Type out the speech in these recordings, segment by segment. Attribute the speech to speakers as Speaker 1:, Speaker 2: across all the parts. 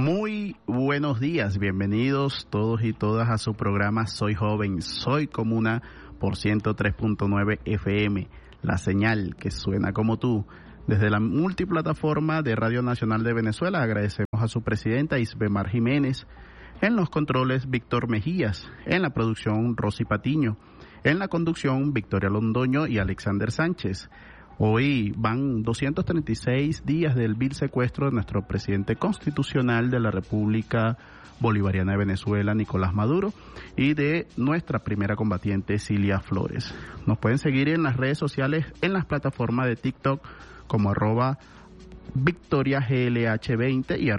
Speaker 1: Muy buenos días, bienvenidos todos y todas a su programa Soy Joven, Soy Comuna por 103.9 FM, la señal que suena como tú. Desde la multiplataforma de Radio Nacional de Venezuela agradecemos a su presidenta Isbemar Jiménez, en los controles Víctor Mejías, en la producción Rosy Patiño, en la conducción Victoria Londoño y Alexander Sánchez. Hoy van 236 días del vil secuestro de nuestro presidente constitucional de la República Bolivariana de Venezuela, Nicolás Maduro, y de nuestra primera combatiente, Cilia Flores. Nos pueden seguir en las redes sociales, en las plataformas de TikTok como @VictoriaGLH20 y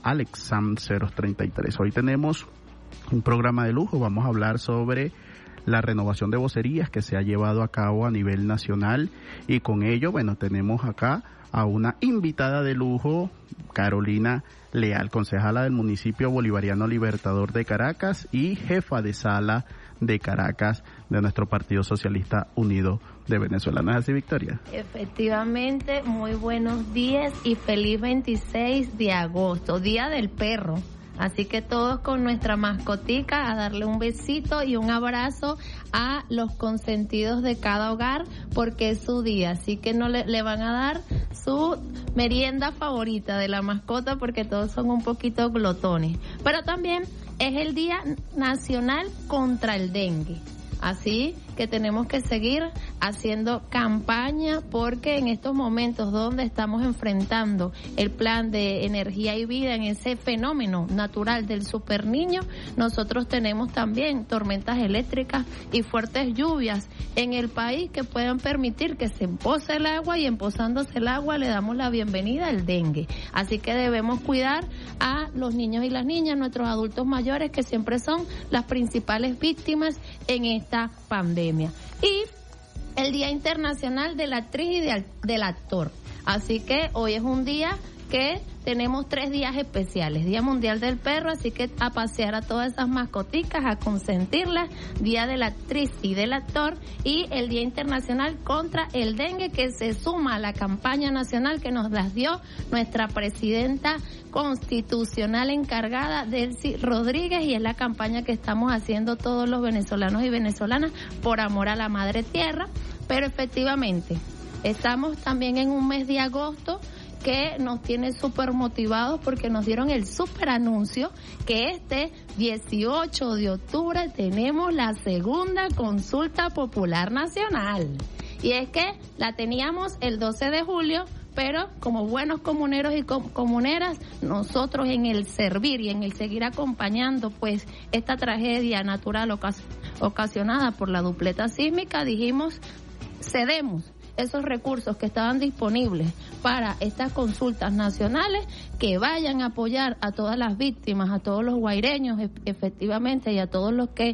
Speaker 1: @Alexam033. Hoy tenemos un programa de lujo, vamos a hablar sobre la renovación de vocerías que se ha llevado a cabo a nivel nacional, y con ello, bueno, tenemos acá a una invitada de lujo, Carolina Leal, concejala del municipio bolivariano Libertador de Caracas y jefa de sala de Caracas de nuestro Partido Socialista Unido de Venezuela. ¿No es así, Victoria?
Speaker 2: Efectivamente, muy buenos días y feliz 26 de agosto, Día del Perro. Así que todos con nuestra mascotica a darle un besito y un abrazo a los consentidos de cada hogar, porque es su día. Así que no le van a dar su merienda favorita de la mascota, porque todos son un poquito glotones. Pero también es el Día Nacional contra el Dengue. Así que tenemos que seguir haciendo campaña, porque en estos momentos donde estamos enfrentando el plan de energía y vida en ese fenómeno natural del superniño, nosotros tenemos también tormentas eléctricas y fuertes lluvias en el país que puedan permitir que se empoce el agua, y empozándose el agua le damos la bienvenida al dengue. Así que debemos cuidar a los niños y las niñas, nuestros adultos mayores, que siempre son las principales víctimas en esta pandemia. Y el Día Internacional de la Actriz y del Actor. Así que hoy es un día que tenemos 3 días especiales. Día Mundial del Perro, así que a pasear a todas esas mascoticas, a consentirlas. Día de la Actriz y del Actor, y el Día Internacional contra el Dengue, que se suma a la campaña nacional que nos las dio nuestra presidenta constitucional encargada, Delcy Rodríguez, y es la campaña que estamos haciendo todos los venezolanos y venezolanas por amor a la madre tierra. Pero efectivamente, estamos también en un mes de agosto que nos tiene súper motivados, porque nos dieron el súper anuncio que este 18 de octubre tenemos la segunda consulta popular nacional. Y es que la teníamos el 12 de julio, pero como buenos comuneros y comuneras, nosotros en el servir y en el seguir acompañando pues esta tragedia natural ocasionada por la dupleta sísmica, dijimos, cedemos esos recursos que estaban disponibles para estas consultas nacionales, que vayan a apoyar a todas las víctimas, a todos los guaireños efectivamente, y a todos los que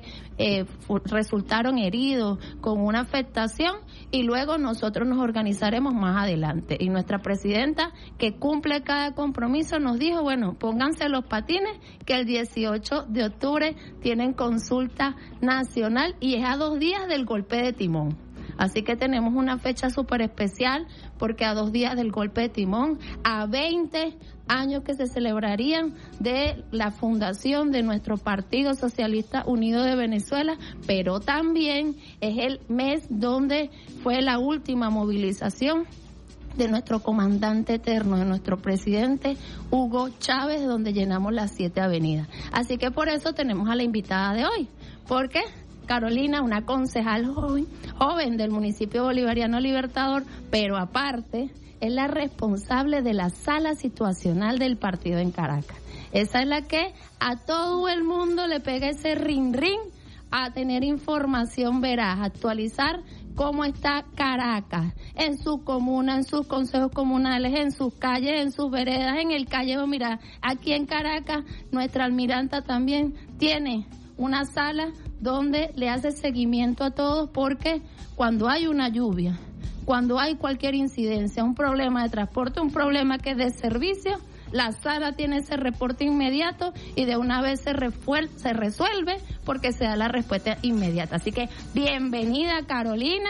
Speaker 2: resultaron heridos con una afectación, y luego nosotros nos organizaremos más adelante. Y nuestra presidenta, que cumple cada compromiso, nos dijo, bueno, pónganse los patines, que el 18 de octubre tienen consulta nacional, y es a 2 días del golpe de timón. Así que tenemos una fecha súper especial, porque a 2 días del golpe de timón, a 20 años que se celebrarían de la fundación de nuestro Partido Socialista Unido de Venezuela, pero también es el mes donde fue la última movilización de nuestro comandante eterno, de nuestro presidente Hugo Chávez, donde llenamos las 7 avenidas. Así que por eso tenemos a la invitada de hoy, porque Carolina, una concejal joven del municipio bolivariano Libertador, pero aparte es la responsable de la sala situacional del partido en Caracas. Esa es la que a todo el mundo le pega ese rin a tener información veraz, actualizar cómo está Caracas, en su comuna, en sus consejos comunales, en sus calles, en sus veredas, en el callejón. Mira, aquí en Caracas nuestra almiranta también tiene una sala donde le hace seguimiento a todos, porque cuando hay una lluvia, cuando hay cualquier incidencia, un problema de transporte, un problema que es de servicio, la sala tiene ese reporte inmediato y de una vez se resuelve, porque se da la respuesta inmediata. Así que bienvenida, Carolina,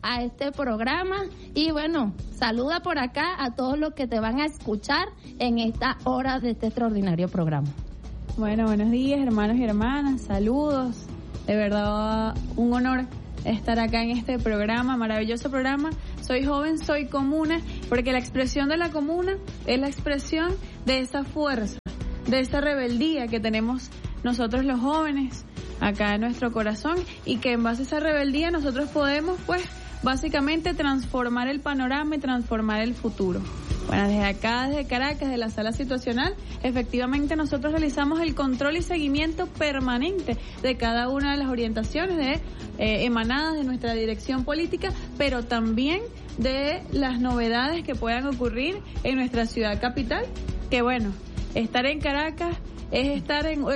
Speaker 2: a este programa y bueno, saluda por acá a todos los que te van a escuchar en esta hora de este extraordinario programa.
Speaker 3: Bueno, buenos días hermanos y hermanas, saludos, de verdad un honor estar acá en este programa, maravilloso programa. Soy joven, soy comuna, porque la expresión de la comuna es la expresión de esa fuerza, de esa rebeldía que tenemos nosotros los jóvenes acá en nuestro corazón y que en base a esa rebeldía nosotros podemos pues básicamente transformar el panorama y transformar el futuro. Bueno, desde acá, desde Caracas, de la sala situacional, efectivamente nosotros realizamos el control y seguimiento permanente de cada una de las orientaciones emanadas de nuestra dirección política, pero también de las novedades que puedan ocurrir en nuestra ciudad capital, que bueno, estar en Caracas es estar en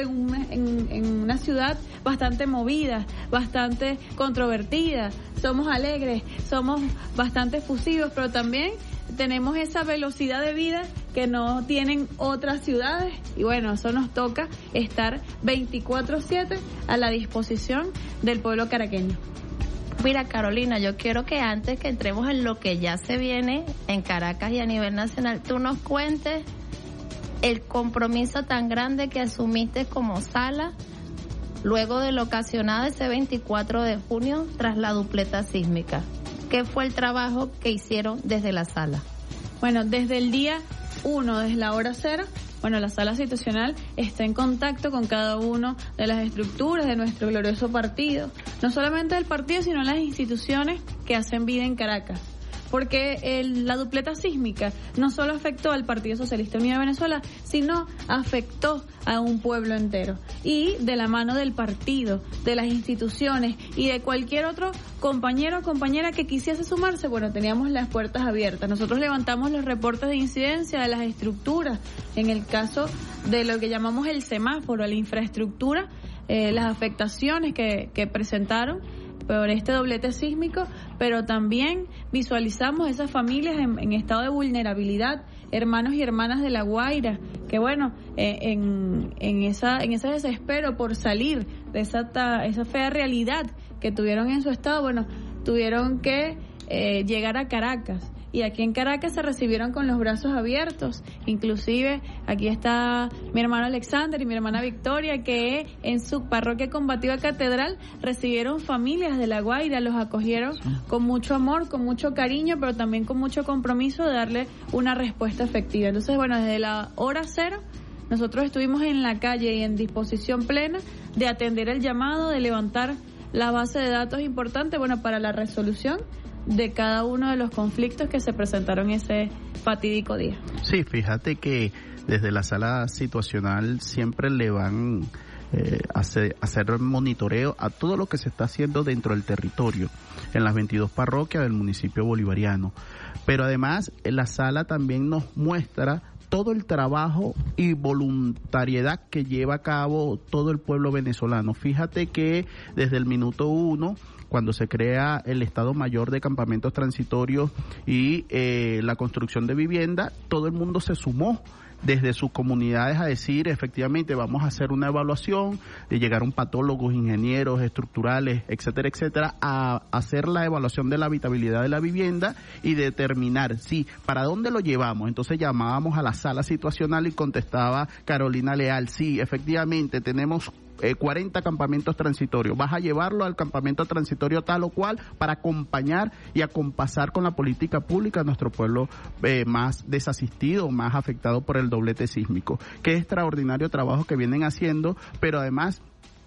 Speaker 3: una ciudad bastante movida, bastante controvertida, somos alegres, somos bastante efusivos, pero también tenemos esa velocidad de vida que no tienen otras ciudades y bueno, eso nos toca estar 24/7 a la disposición del pueblo caraqueño.
Speaker 2: Mira, Carolina, yo quiero que antes que entremos en lo que ya se viene en Caracas y a nivel nacional, tú nos cuentes el compromiso tan grande que asumiste como sala luego de lo ocasionado ese 24 de junio tras la dupleta sísmica. ¿Qué fue el trabajo que hicieron desde la sala?
Speaker 3: Bueno, desde el día 1, desde la hora 0, bueno, la sala situacional está en contacto con cada uno de las estructuras de nuestro glorioso partido, no solamente del partido, sino las instituciones que hacen vida en Caracas. Porque la dupleta sísmica no solo afectó al Partido Socialista Unido de Venezuela, sino afectó a un pueblo entero. Y de la mano del partido, de las instituciones y de cualquier otro compañero o compañera que quisiese sumarse, bueno, teníamos las puertas abiertas. Nosotros levantamos los reportes de incidencia de las estructuras, en el caso de lo que llamamos el semáforo, la infraestructura, las afectaciones que presentaron por este doblete sísmico, pero también visualizamos esas familias en estado de vulnerabilidad, hermanos y hermanas de La Guaira, que bueno, en ese desespero por salir de esa fea realidad que tuvieron en su estado, bueno, tuvieron que llegar a Caracas. Y aquí en Caracas se recibieron con los brazos abiertos. Inclusive aquí está mi hermano Alexander y mi hermana Victoria, que en su parroquia combativa catedral recibieron familias de La Guaira, los acogieron con mucho amor, con mucho cariño, pero también con mucho compromiso de darle una respuesta efectiva. Entonces, bueno, desde la hora 0 nosotros estuvimos en la calle y en disposición plena de atender el llamado, de levantar la base de datos importante, bueno, para la resolución de cada uno de los conflictos que se presentaron ese fatídico día.
Speaker 1: Sí, fíjate que desde la sala situacional siempre le van a hacer monitoreo a todo lo que se está haciendo dentro del territorio, en las 22 parroquias del municipio bolivariano. Pero además, la sala también nos muestra todo el trabajo y voluntariedad que lleva a cabo todo el pueblo venezolano. Fíjate que desde el minuto 1, cuando se crea el Estado Mayor de Campamentos Transitorios y la construcción de vivienda, todo el mundo se sumó desde sus comunidades a decir, efectivamente, vamos a hacer una evaluación, de llegaron patólogos, ingenieros, estructurales, etcétera, etcétera, a hacer la evaluación de la habitabilidad de la vivienda y determinar, sí, ¿para dónde lo llevamos? Entonces llamábamos a la sala situacional y contestaba Carolina Leal, sí, efectivamente, tenemos 40 campamentos transitorios, vas a llevarlo al campamento transitorio tal o cual para acompañar y acompasar con la política pública a nuestro pueblo más desasistido, más afectado por el doblete sísmico. Qué extraordinario trabajo que vienen haciendo, pero además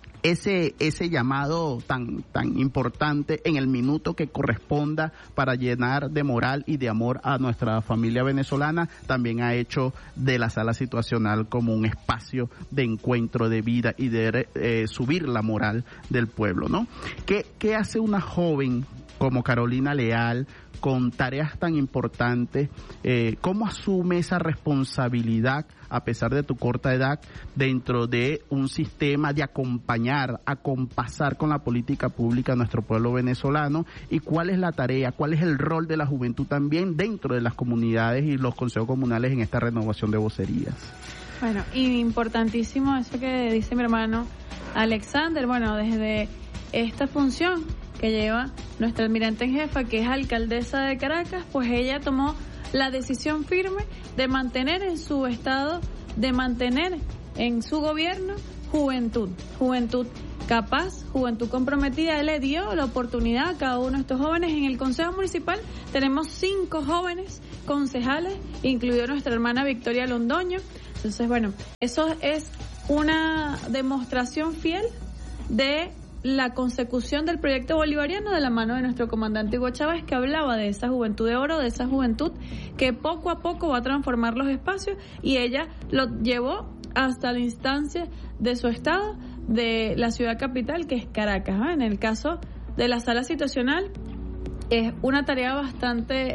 Speaker 1: ese llamado tan importante en el minuto que corresponda para llenar de moral y de amor a nuestra familia venezolana, también ha hecho de la sala situacional como un espacio de encuentro, de vida y de subir la moral del pueblo, ¿no? ¿Qué hace una joven como Carolina Leal con tareas tan importantes? ¿Cómo asume esa responsabilidad a pesar de tu corta edad dentro de un sistema de acompañar, acompasar con la política pública a nuestro pueblo venezolano? ¿Y cuál es la tarea, cuál es el rol de la juventud también dentro de las comunidades y los consejos comunales en esta renovación de vocerías?
Speaker 3: Bueno, y importantísimo eso que dice mi hermano Alexander, bueno, desde esta función que lleva nuestra almirante en jefa, que es alcaldesa de Caracas, pues ella tomó la decisión firme de mantener en su estado, de mantener en su gobierno juventud capaz, juventud comprometida. Él le dio la oportunidad a cada uno de estos jóvenes. En el Consejo Municipal tenemos 5 jóvenes concejales, incluido nuestra hermana Victoria Londoño. Entonces, bueno, eso es una demostración fiel de la consecución del proyecto bolivariano de la mano de nuestro comandante Hugo Chávez, que hablaba de esa juventud de oro, de esa juventud que poco a poco va a transformar los espacios, y ella lo llevó hasta la instancia de su estado, de la ciudad capital, que es Caracas. En el caso de la sala situacional, es una tarea bastante,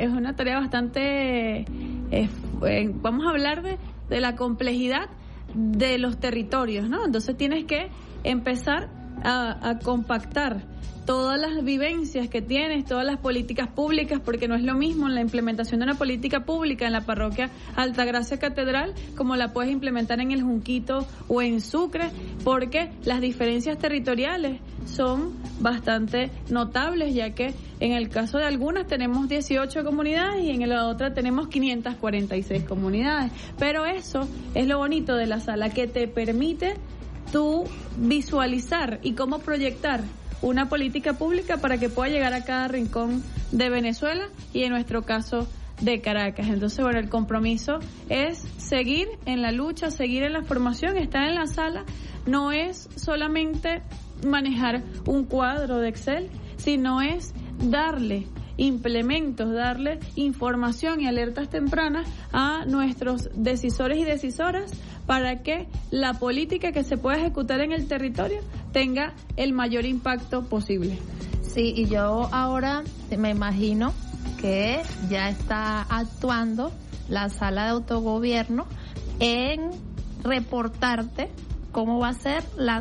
Speaker 3: vamos a hablar de la complejidad de los territorios, ¿no? Entonces tienes que empezar a compactar todas las vivencias que tienes, todas las políticas públicas, porque no es lo mismo la implementación de una política pública en la parroquia Altagracia Catedral como la puedes implementar en el Junquito o en Sucre, porque las diferencias territoriales son bastante notables, ya que en el caso de algunas tenemos 18 comunidades y en la otra tenemos 546 comunidades. Pero eso es lo bonito de la sala, que te permite tú visualizar y cómo proyectar una política pública para que pueda llegar a cada rincón de Venezuela y en nuestro caso de Caracas. Entonces, bueno, el compromiso es seguir en la lucha, seguir en la formación, estar en la sala. No es solamente manejar un cuadro de Excel, sino es darle implementos, darle información y alertas tempranas a nuestros decisores y decisoras para que la política que se pueda ejecutar en el territorio tenga el mayor impacto posible.
Speaker 2: Sí, y yo ahora me imagino que ya está actuando la sala de autogobierno en reportarte cómo va a ser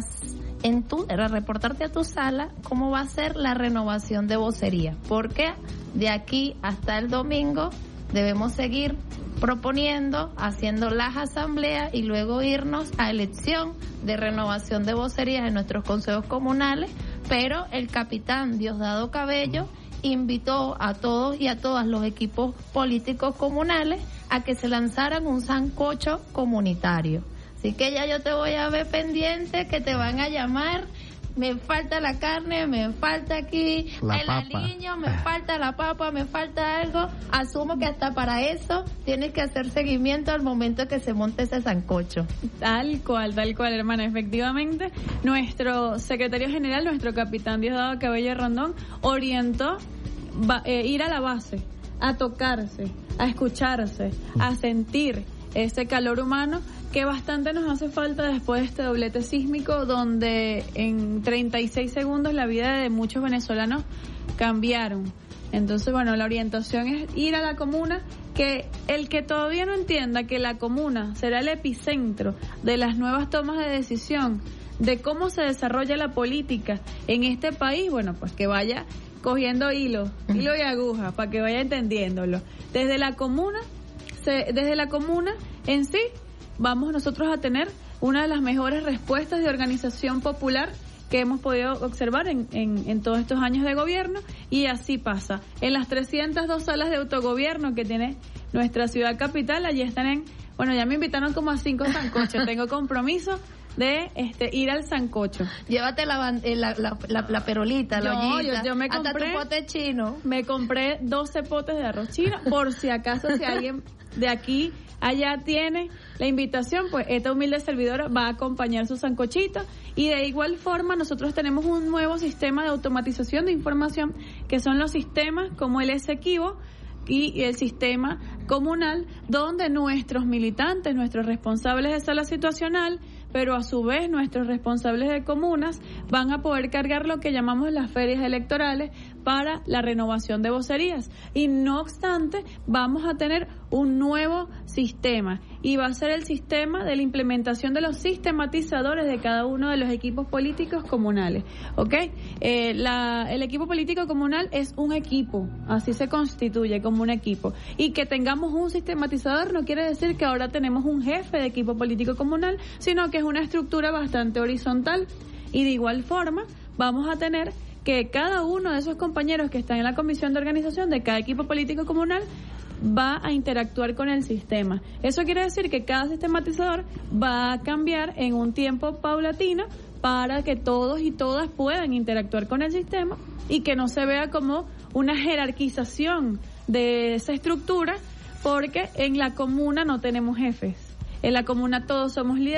Speaker 2: reportarte a tu sala cómo va a ser la renovación de vocería, porque de aquí hasta el domingo debemos seguir proponiendo, haciendo las asambleas y luego irnos a elección de renovación de vocerías en nuestros consejos comunales. Pero el capitán Diosdado Cabello invitó a todos y a todas los equipos políticos comunales a que se lanzaran un sancocho comunitario. Así que ya yo te voy a ver pendiente, que te van a llamar. Me falta la carne, me falta aquí el aliño, me falta la papa, me falta algo. Asumo que hasta para eso tienes que hacer seguimiento al momento que se monte ese sancocho.
Speaker 3: Tal cual, hermana. Efectivamente, nuestro secretario general, nuestro capitán Diosdado Cabello Rondón, orientó ir a la base, a tocarse, a escucharse, a sentir ese calor humano que bastante nos hace falta después de este doblete sísmico, donde en 36 segundos la vida de muchos venezolanos cambiaron. Entonces, bueno, la orientación es ir a la comuna, que el que todavía no entienda que la comuna será el epicentro de las nuevas tomas de decisión, de cómo se desarrolla la política en este país, bueno, pues que vaya cogiendo hilo y aguja, para que vaya entendiéndolo. Desde la comuna en sí, vamos nosotros a tener una de las mejores respuestas de organización popular que hemos podido observar en todos estos años de gobierno, y así pasa. En las 302 salas de autogobierno que tiene nuestra ciudad capital, allí están ya me invitaron como a 5 sancochos, tengo compromiso de ir al sancocho.
Speaker 2: Llévate la perolita, la ollita,
Speaker 3: yo me compré,
Speaker 2: hasta tu pote chino.
Speaker 3: Me compré 12 potes de arroz chino, por si acaso si alguien de aquí allá tiene la invitación, pues esta humilde servidora va a acompañar su sancochito. Y de igual forma nosotros tenemos un nuevo sistema de automatización de información, que son los sistemas como el Esequibo y el sistema comunal, donde nuestros militantes, nuestros responsables de sala situacional, pero a su vez nuestros responsables de comunas, van a poder cargar lo que llamamos las ferias electorales para la renovación de vocerías. Y no obstante, vamos a tener un nuevo sistema, y va a ser el sistema de la implementación de los sistematizadores de cada uno de los equipos políticos comunales. ¿Ok? El equipo político comunal es un equipo, así se constituye, como un equipo. Y que tengamos un sistematizador no quiere decir que ahora tenemos un jefe de equipo político comunal, sino que es una estructura bastante horizontal. Y de igual forma vamos a tener que cada uno de esos compañeros que están en la comisión de organización de cada equipo político comunal va a interactuar con el sistema. Eso quiere decir que cada sistematizador va a cambiar en un tiempo paulatino para que todos y todas puedan interactuar con el sistema y que no se vea como una jerarquización de esa estructura, porque en la comuna no tenemos jefes. En la comuna todos somos líderes.